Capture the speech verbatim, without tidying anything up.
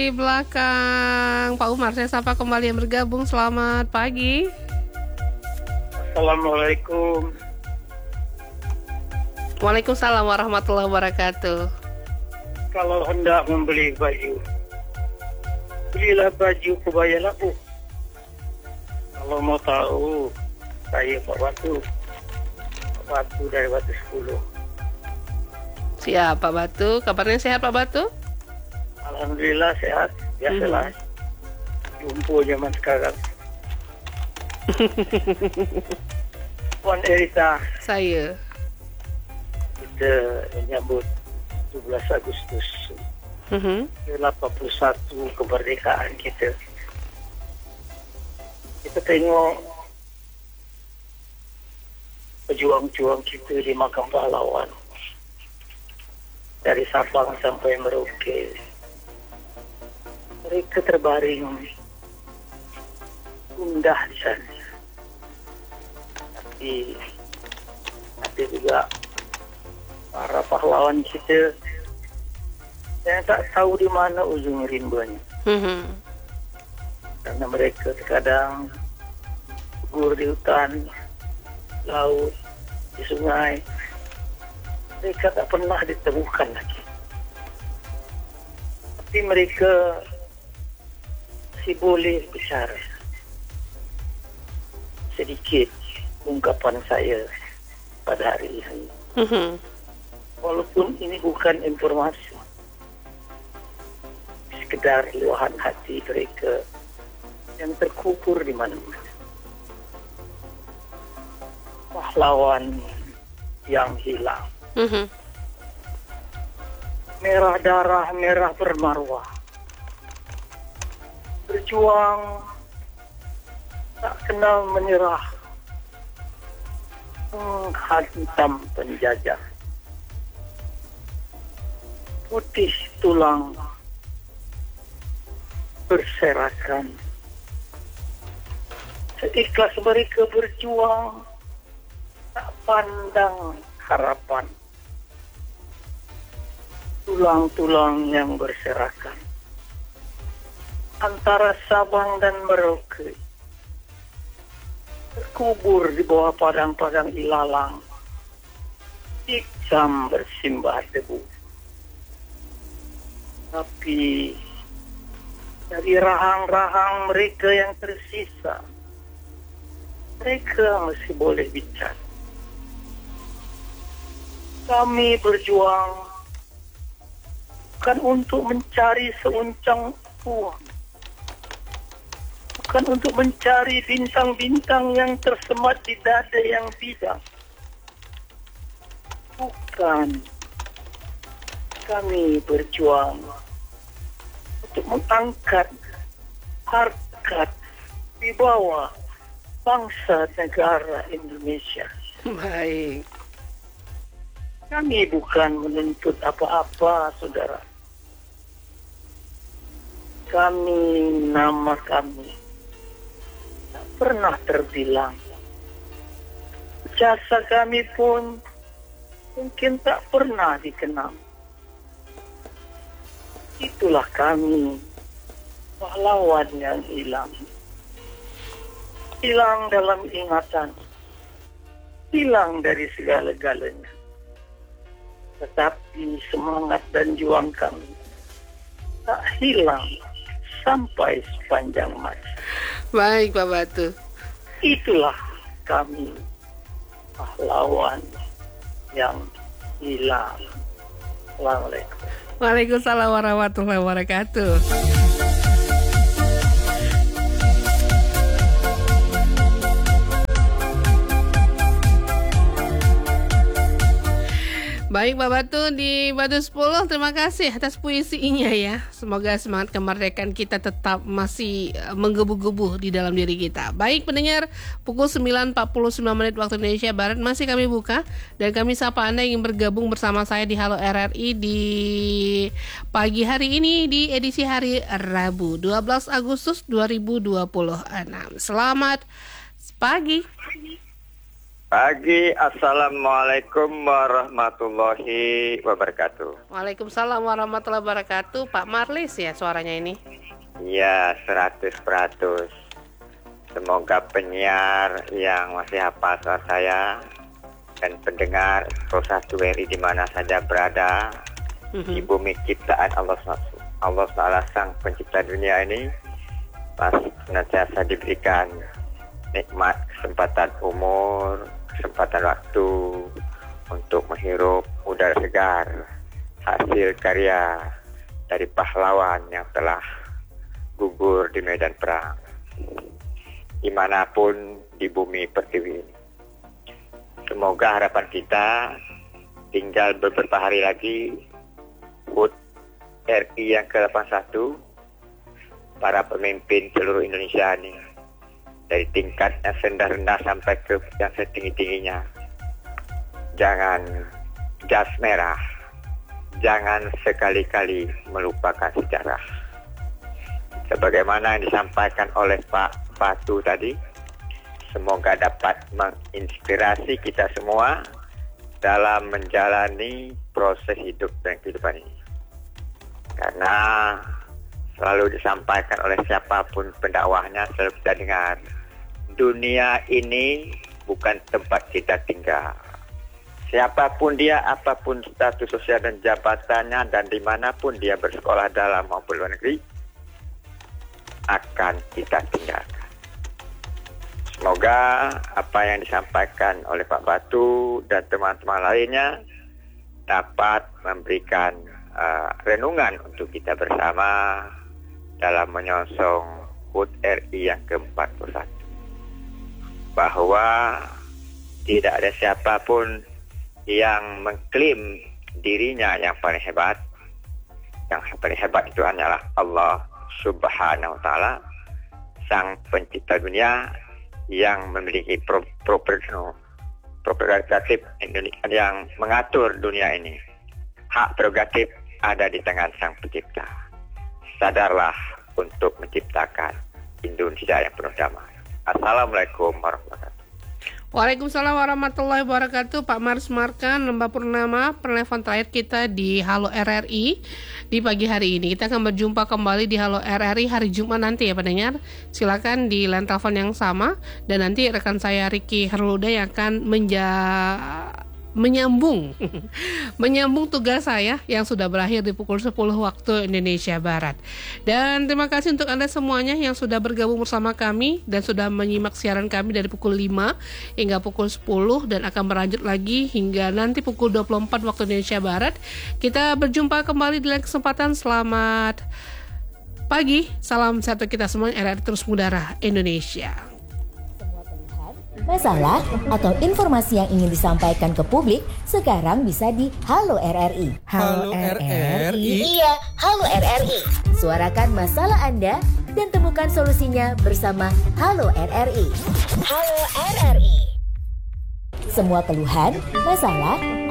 Di belakang Pak Umar, saya sapa kembali yang bergabung. Selamat pagi. Assalamualaikum. Waalaikumsalam warahmatullahi wabarakatuh. Kalau hendak membeli baju, belilah baju kebaya labu. Kalau mau tahu, saya Pak Batu. Pak Batu dari Batu sepuluh. Siap Pak Batu, kabarnya sehat Pak Batu? Alhamdulillah sehat, biasalah. Mm-hmm. Jumpa zaman sekarang. Puan Erita. Saya. Kita menyambut tujuh belas Agustus Mm-hmm. delapan puluh satu kemerdekaan kita. Kita tengok pejuang-pejuang kita di makam pahlawan. Dari Sabang sampai Merauke. Mereka terbaring gundah di sana. Tapi ada juga para pahlawan kita yang tak tahu di mana ujung rimbunya. Mm-hmm. Karena mereka terkadang gugur di hutan, laut, di sungai. Mereka tak pernah ditemukan lagi. Tapi mereka masih boleh bicara. Sedikit ungkapan saya pada hari ini. Mm-hmm. Walaupun ini bukan informasi. Sekedar luahan hati mereka yang terkubur di mana-mana. Pahlawan yang hilang. Mm-hmm. Merah darah, merah bermarwah. Berjuang, tak kenal menyerah. Menghantam penjajah. Putih tulang berserakan. Seikhlas mereka berjuang, tak pandang harapan. Tulang-tulang yang berserakan antara Sabang dan Merauke terkubur di bawah padang-padang ilalang, hitam bersimbah debu. Tapi dari rahang-rahang mereka yang tersisa, mereka masih boleh bicara. Kami berjuang bukan untuk mencari seuncang uang, bukan untuk mencari bintang-bintang yang tersemat di dada yang bidang. Bukan. Kami berjuang untuk mengangkat harkat di bawah bangsa negara Indonesia. Baik. Kami bukan menuntut apa-apa, saudara. Kami, nama kami, tak pernah terbilang. Jasa kami pun mungkin tak pernah dikenal. Itulah kami, pahlawan yang hilang. Hilang dalam ingatan. Hilang dari segala-galanya. Tetapi semangat dan juang kami tak hilang sampai sepanjang masa. Baik Pak Batu. Itulah kami, pahlawan yang hilang. Assalamualaikum. Waalaikumsalam warahmatullahi wabarakatuh. Baik Pak Batu di Batu sepuluh, terima kasih atas puisinya ya. Semoga semangat kemerdekaan kita tetap masih menggebu-gebu di dalam diri kita. Baik pendengar, pukul sembilan empat puluh sembilan menit waktu Indonesia Barat masih kami buka. Dan kami sapa Anda yang bergabung bersama saya di Halo R R I di pagi hari ini di edisi hari Rabu dua belas Agustus dua ribu dua puluh enam. Selamat pagi. Pagi, Assalamualaikum warahmatullahi wabarakatuh. Waalaikumsalam warahmatullahi wabarakatuh. Pak Marlis ya suaranya ini? Ya, seratus peratus. Semoga penyiar yang masih hafal suara saya dan pendengar satu R I di mana saja berada mm-hmm. di bumi ciptaan Allah Allah Taala Sang Pencipta dunia ini masih senantiasa diberikan nikmat kesempatan umur, kesempatan waktu untuk menghirup udara segar, hasil karya dari pahlawan yang telah gugur di medan perang dimanapun di bumi pertiwi ini. Semoga harapan kita tinggal beberapa hari lagi H U T R I yang ke delapan puluh satu, para pemimpin seluruh Indonesia ini dari tingkat yang rendah-rendah sampai ke yang setinggi-tingginya. Jangan jas merah, jangan sekali-kali melupakan sejarah. Sebagaimana yang disampaikan oleh Pak Fatu tadi, semoga dapat menginspirasi kita semua dalam menjalani proses hidup dan kehidupan ini. Karena selalu disampaikan oleh siapapun pendakwahnya, selalu kita dengar, dunia ini bukan tempat kita tinggal. Siapapun dia, apapun status sosial dan jabatannya, dan dimanapun dia bersekolah dalam maupun luar negeri, akan kita tinggalkan. Semoga apa yang disampaikan oleh Pak Batu dan teman-teman lainnya dapat memberikan uh, renungan untuk kita bersama dalam menyongsong H U T R I yang ke empat puluh satu. Bahwa tidak ada siapapun yang mengklaim dirinya yang paling hebat. Yang paling hebat itu hanyalah Allah Subhanahu wa Ta'ala, Sang Pencipta dunia, yang memiliki pro, pro, prerogatif yang mengatur dunia ini. Hak prerogatif ada di tangan Sang Pencipta. Sadarlah untuk menciptakan Indonesia yang penuh damai. Assalamualaikum warahmatullahi wabarakatuh. Waalaikumsalam warahmatullahi wabarakatuh. Pak Mars Markan, Lembah Purnama, penelpon terakhir kita di Halo R R I di pagi hari ini. Kita akan berjumpa kembali di Halo R R I hari Jumat nanti ya pendengar. Silakan di line telepon yang sama, dan nanti rekan saya Ricky Herluda yang akan menja- menyambung menyambung tugas saya yang sudah berakhir di pukul sepuluh waktu Indonesia Barat. Dan terima kasih untuk Anda semuanya yang sudah bergabung bersama kami dan sudah menyimak siaran kami dari pukul lima hingga pukul sepuluh, dan akan berlanjut lagi hingga nanti pukul dua puluh empat waktu Indonesia Barat. Kita berjumpa kembali di lain kesempatan. Selamat pagi, salam satu kita semua, R R I terus mengudara Indonesia. Masalah atau informasi yang ingin disampaikan ke publik sekarang bisa di Halo R R I. Halo R R I? Iya, Halo R R I. Suarakan masalah Anda dan temukan solusinya bersama Halo R R I. Halo R R I. Semua keluhan, masalah,